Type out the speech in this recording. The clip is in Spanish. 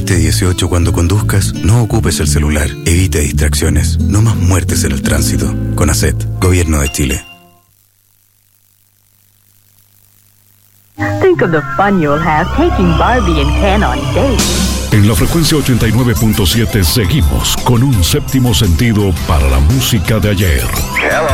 Repite 18 cuando conduzcas, no ocupes el celular, evite distracciones, no más muertes en el tránsito. CONACET, Gobierno de Chile. Think of the fun you'll have taking Barbie and Ken on dates. En la frecuencia 89.7 seguimos con un séptimo sentido para la música de ayer.